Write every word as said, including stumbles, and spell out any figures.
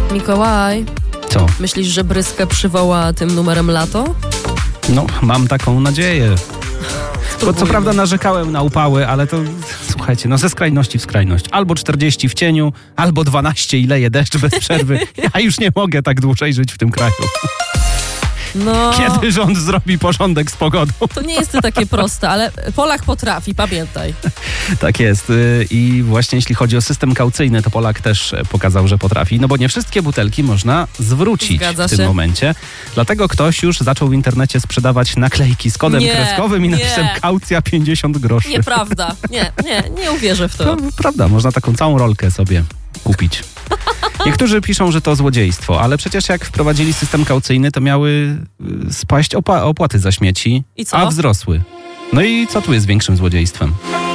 Mikołaj, Co? myślisz, że Bryskę przywoła tym numerem lato? No, mam taką nadzieję. Bo co prawda narzekałem na upały, ale to słuchajcie, no ze skrajności w skrajność. Albo czterdzieści w cieniu, albo dwanaście i leje deszcz bez przerwy. Ja już nie mogę tak dłużej żyć w tym kraju. No, Kiedy rząd zrobi porządek z pogodą? to nie jest to takie proste, ale Polak potrafi, pamiętaj. Tak jest. I właśnie jeśli chodzi o system kaucyjny, to Polak też pokazał, że potrafi. No bo nie wszystkie butelki można zwrócić Zgadza w tym się. momencie. Dlatego ktoś już zaczął w internecie sprzedawać naklejki z kodem Nie, kreskowym i nie. napisem kaucja pięćdziesiąt groszy. Nieprawda. Nie, nie, nie uwierzę w to. To prawda, można taką całą rolkę sobie kupić. Niektórzy piszą, że to złodziejstwo, ale przecież jak wprowadzili system kaucyjny, to miały y, spaść opa- opłaty za śmieci, I co? a wzrosły. No i co tu jest większym złodziejstwem?